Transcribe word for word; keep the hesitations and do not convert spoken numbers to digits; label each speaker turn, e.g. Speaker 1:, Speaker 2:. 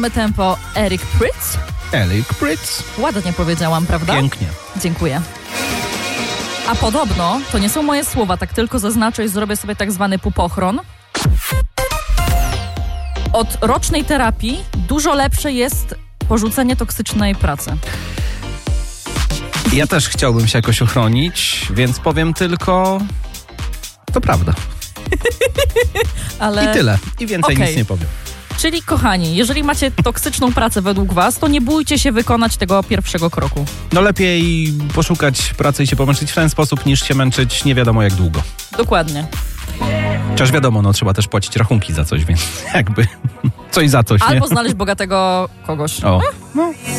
Speaker 1: Tempo Eric Prydz.
Speaker 2: Eric Prydz.
Speaker 1: Ładnie powiedziałam, prawda?
Speaker 2: Pięknie.
Speaker 1: Dziękuję. A podobno, to nie są moje słowa, tak tylko zaznaczę i zrobię sobie tak zwany pupochron. Od rocznej terapii dużo lepsze jest porzucenie toksycznej pracy.
Speaker 2: Ja też chciałbym się jakoś ochronić, więc powiem tylko... To prawda.
Speaker 1: Ale...
Speaker 2: I tyle. I więcej
Speaker 1: okay.
Speaker 2: nic nie powiem.
Speaker 1: Czyli kochani, jeżeli macie toksyczną pracę według was, to nie bójcie się wykonać tego pierwszego kroku.
Speaker 2: No lepiej poszukać pracy i się pomęczyć w ten sposób, niż się męczyć nie wiadomo jak długo.
Speaker 1: Dokładnie.
Speaker 2: Chociaż wiadomo, no trzeba też płacić rachunki za coś, więc jakby coś za coś, nie?
Speaker 1: Albo znaleźć bogatego kogoś.
Speaker 2: O. No.